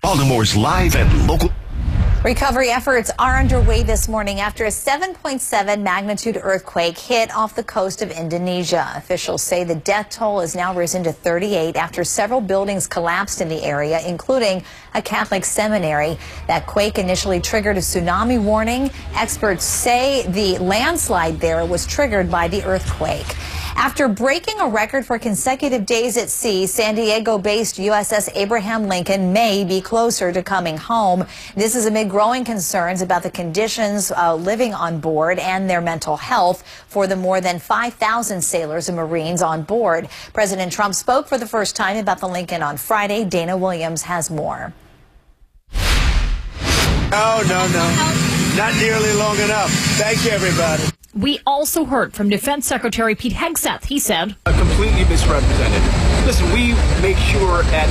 Baltimore's live and local. Recovery efforts are underway this morning after a 7.7 magnitude earthquake hit off the coast of Indonesia. Officials say the death toll has now risen to 38 after several buildings collapsed in the area, including a Catholic seminary. That quake initially triggered a tsunami warning. Experts say the landslide there was triggered by the earthquake. After breaking a record for consecutive days at sea, San Diego-based USS Abraham Lincoln may be closer to coming home. This is amid growing concerns about the conditions living on board and their mental health for the more than 5,000 sailors and Marines on board. President Trump spoke for the first time about the Lincoln on Friday. Dana Williams has more. Oh, no. Not nearly long enough. Thank you, everybody. We also heard from Defense Secretary Pete Hegseth. He said, completely misrepresented. Listen, we make sure that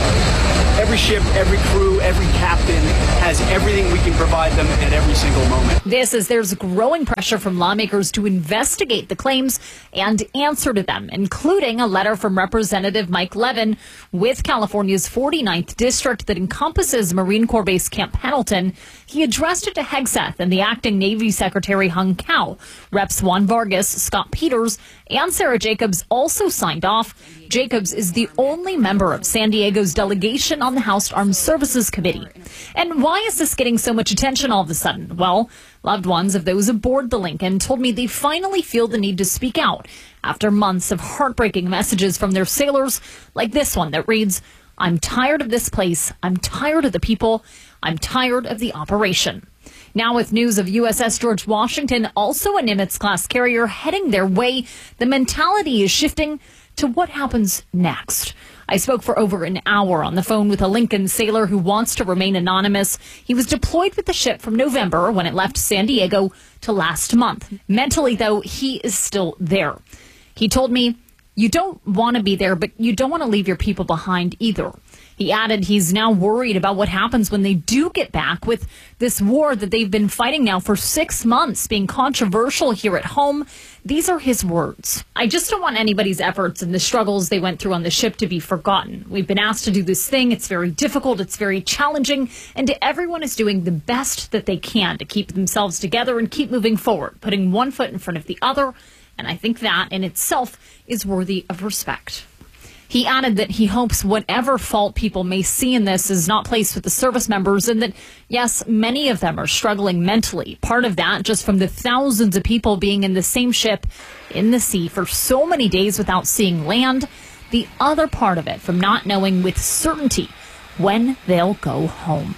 every ship, every crew, every captain has everything we can provide them at every single moment. This is there's growing pressure from lawmakers to investigate the claims and answer to them, including a letter from Representative Mike Levin with California's 49th district that encompasses Marine Corps Base Camp Pendleton. He addressed it to Hegseth and the acting Navy Secretary Hung Cao. Reps Juan Vargas, Scott Peters, and Sarah Jacobs also signed off. Jacobs is the only member of San Diego's delegation on the House Armed Services Committee. And why is this getting so much attention all of a sudden? Well, loved ones of those aboard the Lincoln told me they finally feel the need to speak out after months of heartbreaking messages from their sailors, like this one that reads, "I'm tired of this place. I'm tired of the people. I'm tired of the operation." Now with news of USS George Washington, also a Nimitz-class carrier, heading their way, the mentality is shifting to what happens next. I spoke for over an hour on the phone with a Lincoln sailor who wants to remain anonymous. He was deployed with the ship from November when it left San Diego to last month. Mentally, though, he is still there. He told me, "You don't want to be there, but you don't want to leave your people behind either." He added he's now worried about what happens when they do get back, with this war that they've been fighting now for 6 months being controversial here at home. These are his words. "I just don't want anybody's efforts and the struggles they went through on the ship to be forgotten. We've been asked to do this thing. It's very difficult. It's very challenging. And everyone is doing the best that they can to keep themselves together and keep moving forward, putting one foot in front of the other. And I think that in itself is worthy of respect." He added that he hopes whatever fault people may see in this is not placed with the service members, and that, yes, many of them are struggling mentally. Part of that just from the thousands of people being in the same ship in the sea for so many days without seeing land. The other part of it from not knowing with certainty when they'll go home.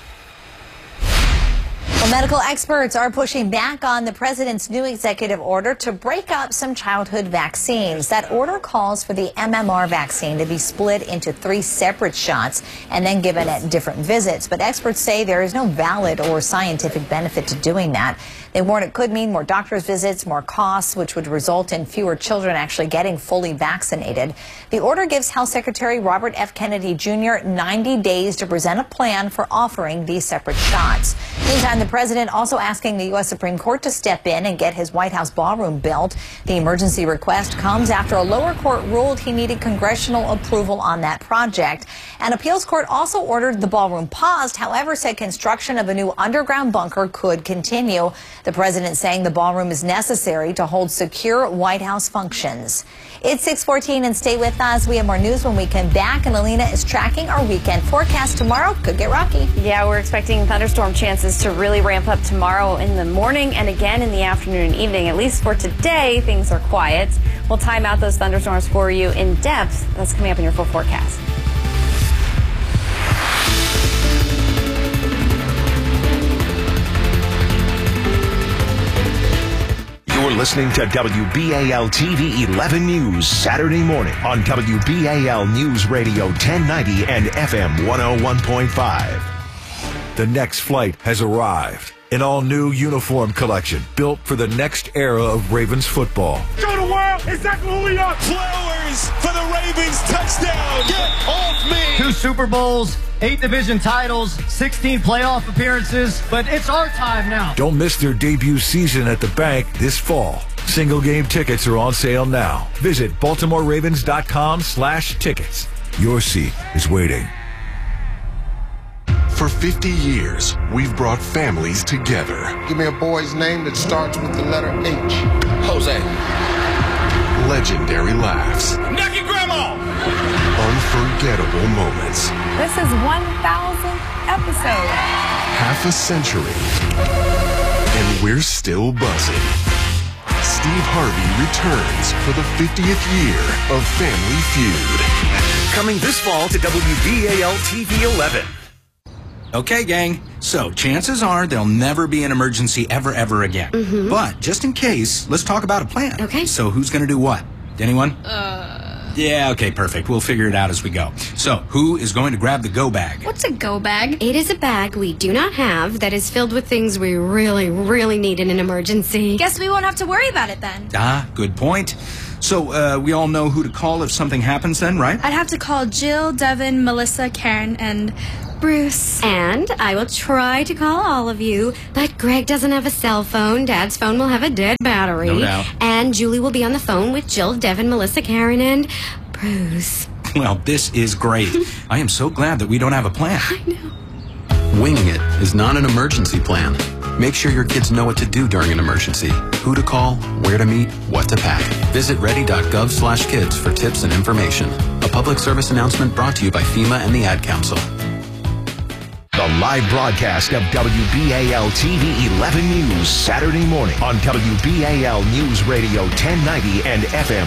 Well, medical experts are pushing back on the president's new executive order to break up some childhood vaccines. That order calls for the MMR vaccine to be split into 3 separate shots and then given at different visits. But experts say there is no valid or scientific benefit to doing that. They warn it could mean more doctor's visits, more costs, which would result in fewer children actually getting fully vaccinated. The order gives Health Secretary Robert F. Kennedy Jr. 90 days to present a plan for offering these separate shots. Meantime, the president also asking the U.S. Supreme Court to step in and get his White House ballroom built. The emergency request comes after a lower court ruled he needed congressional approval on that project. An appeals court also ordered the ballroom paused, however, said construction of a new underground bunker could continue. The president saying the ballroom is necessary to hold secure White House functions. It's 6:14 and stay with us. We have more news when we come back, and Alina is tracking our weekend forecast. Tomorrow could get rocky. Yeah, we're expecting thunderstorm chances to really ramp up tomorrow in the morning and again in the afternoon and evening. At least for today, things are quiet. We'll time out those thunderstorms for you in depth. That's coming up in your full forecast. You're listening to WBAL TV 11 News Saturday morning on WBAL News Radio 1090 and FM 101.5. The next flight has arrived. An all-new uniform collection built for the next era of Ravens football. Show the world exactly who we are. Flowers for the Ravens touchdown. Get off me. 2 Super Bowls, 8 division titles, 16 playoff appearances, but it's our time now. Don't miss their debut season at the bank this fall. Single game tickets are on sale now. Visit BaltimoreRavens.com/tickets. Your seat is waiting. For 50 years, we've brought families together. Give me a boy's name that starts with the letter H. Jose. Legendary laughs. Knock your grandma! Unforgettable moments. This is 1,000th episode. Half a century. And we're still buzzing. Steve Harvey returns for the 50th year of Family Feud. Coming this fall to WBAL TV 11. Okay, gang. So, chances are there'll never be an emergency ever again. Mm-hmm. But, just in case, let's talk about a plan. Okay. So, who's going to do what? Anyone? Yeah, okay, perfect. We'll figure it out as we go. So, who is going to grab the go bag? What's a go bag? It is a bag we do not have that is filled with things we really need in an emergency. Guess we won't have to worry about it then. Ah, good point. So, we all know who to call if something happens then, right? I'd have to call Jill, Devin, Melissa, Karen, and Bruce. And I will try to call all of you, but Greg doesn't have a cell phone. Dad's phone will have a dead battery. No doubt. And Julie will be on the phone with Jill, Devin, Melissa, Karen, and Bruce. Well, this is great. I am so glad that we don't have a plan. I know. Winging it is not an emergency plan. Make sure your kids know what to do during an emergency, who to call, where to meet, what to pack. Visit ready.gov/kids for tips and information. A public service announcement brought to you by FEMA and the Ad Council. The live broadcast of WBAL TV 11 News Saturday morning on WBAL News Radio 1090 and FM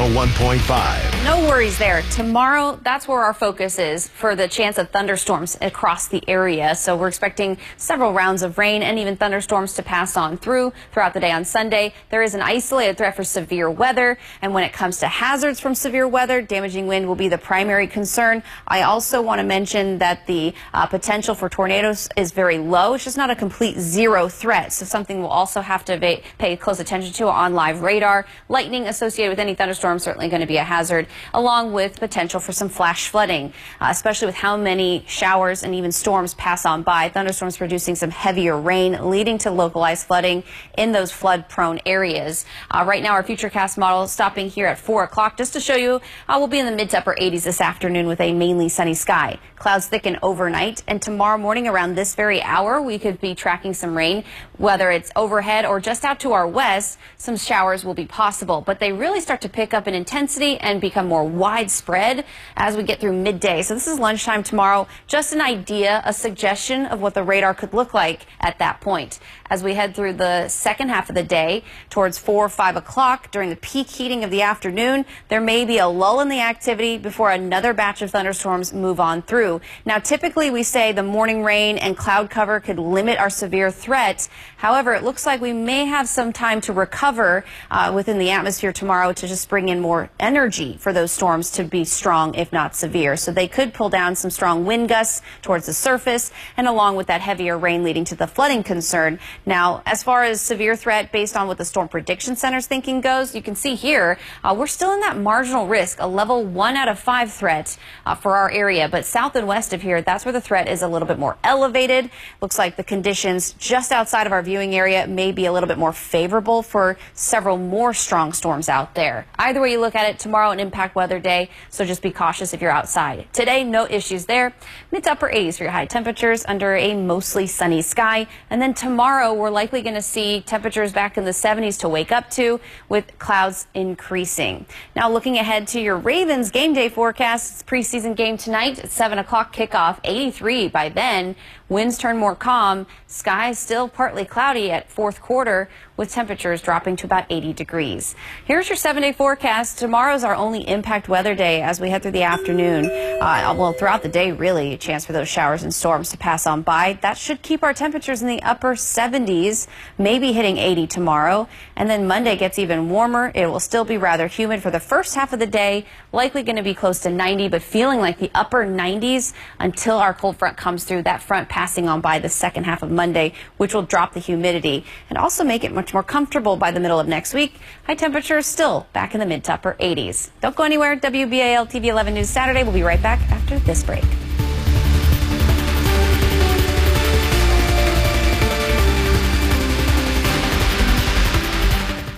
101.5. No worries there. Tomorrow, that's where our focus is for the chance of thunderstorms across the area. So we're expecting several rounds of rain and even thunderstorms to pass on throughout the day on Sunday. There is an isolated threat for severe weather. And when it comes to hazards from severe weather, damaging wind will be the primary concern. I also want to mention that the potential for tornadoes is very low. It's just not a complete zero threat. So something we'll also have to pay close attention to on live radar. Lightning associated with any thunderstorm certainly going to be a hazard, along with potential for some flash flooding, especially with how many showers and even storms pass on by. Thunderstorms producing some heavier rain, leading to localized flooding in those flood-prone areas. Right now, our Futurecast model is stopping here at 4 o'clock just to show you we'll be in the mid to upper 80s this afternoon with a mainly sunny sky. Clouds thicken overnight, and tomorrow morning around this very hour, we could be tracking some rain. Whether it's overhead or just out to our west, some showers will be possible, but they really start to pick up in intensity and become more widespread as we get through midday. So this is lunchtime tomorrow. Just an idea, a suggestion of what the radar could look like at that point. As we head through the second half of the day towards 4 or 5 o'clock during the peak heating of the afternoon, there may be a lull in the activity before another batch of thunderstorms move on through. Now, typically we say the morning rain and cloud cover could limit our severe threat. However, it looks like we may have some time to recover within the atmosphere tomorrow to just bring in more energy for those storms to be strong, if not severe. So they could pull down some strong wind gusts towards the surface, and along with that heavier rain leading to the flooding concern. Now, as far as severe threat based on what the Storm Prediction Center's thinking goes, you can see here we're still in that marginal risk, a level 1 out of 5 threat for our area. But south and west of here, that's where the threat is a little bit more elevated. Looks like the conditions just outside of our viewing area may be a little bit more favorable for several more strong storms out there. Either way you look at it, tomorrow an impact weather day, so just be cautious if you're outside. Today, no issues there. Mid to upper 80s for your high temperatures under a mostly sunny sky. And then tomorrow, we're likely going to see temperatures back in the 70s to wake up to, with clouds increasing. Now, looking ahead to your Ravens game day forecast, it's preseason game tonight at 7 o'clock kickoff, 83 by then. Winds turn more calm. Skies still partly cloudy at fourth quarter, with temperatures dropping to about 80 degrees. Here's your 7-day forecast. Tomorrow's our only impact weather day as we head through the afternoon. Well, throughout the day, really, a chance for those showers and storms to pass on by. That should keep our temperatures in the upper 70s, maybe hitting 80 tomorrow. And then Monday gets even warmer. It will still be rather humid for the first half of the day, likely going to be close to 90, but feeling like the upper 90s until our cold front comes through. That front passing on by the second half of Monday, which will drop the humidity and also make it much more comfortable by the middle of next week. High temperatures still back in the mid to upper 80s. Don't go anywhere. WBAL TV 11 News Saturday. We'll be right back after this break.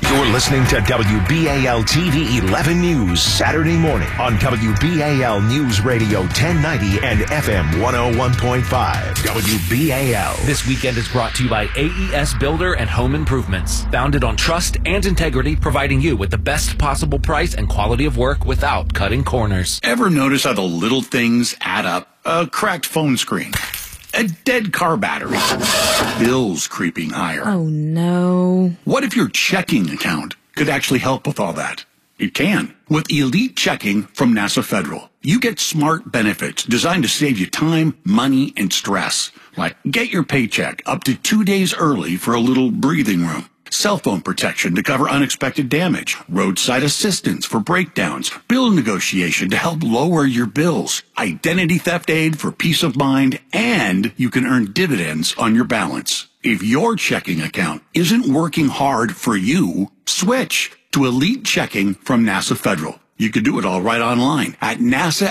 You're listening to WBAL TV 11 News Saturday morning on WBAL News Radio 1090 and FM 101.5. WBAL. This weekend is brought to you by AES Builder and Home Improvements. Founded on trust and integrity, providing you with the best possible price and quality of work without cutting corners. Ever notice how the little things add up? A cracked phone screen, a dead car battery, bills creeping higher. Oh, no. What if your checking account could actually help with all that? It can. With Elite Checking from NASA Federal, you get smart benefits designed to save you time, money, and stress. Like get your paycheck up to 2 days early for a little breathing room. Cell phone protection to cover unexpected damage, roadside assistance for breakdowns, bill negotiation to help lower your bills, identity theft aid for peace of mind, and you can earn dividends on your balance. If your checking account isn't working hard for you, switch to Elite Checking from NASA Federal. You can do it all right online at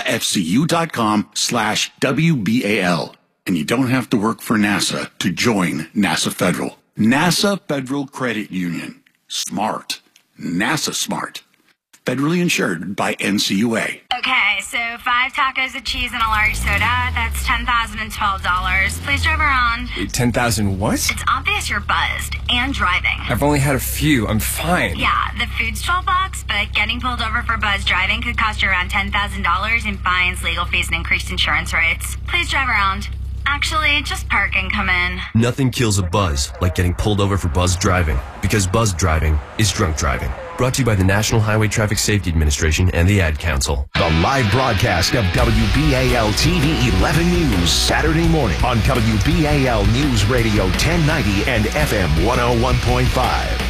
nasafcu.com/WBAL. And you don't have to work for NASA to join NASA Federal. NASA Federal Credit Union. Smart. NASA smart. Federally insured by NCUA. Okay, so 5 tacos of cheese and a large soda. That's $10,012. Please drive around. Wait, 10,000 what? It's obvious you're buzzed and driving. I've only had a few. I'm fine. Yeah, the food's $12, but getting pulled over for buzz driving could cost you around $10,000 in fines, legal fees, and increased insurance rates. Please drive around. Actually, just park and come in. Nothing kills a buzz like getting pulled over for buzz driving, because buzz driving is drunk driving. Brought to you by the National Highway Traffic Safety Administration and the Ad Council. The live broadcast of WBAL TV 11 News Saturday morning on WBAL News Radio 1090 and FM 101.5.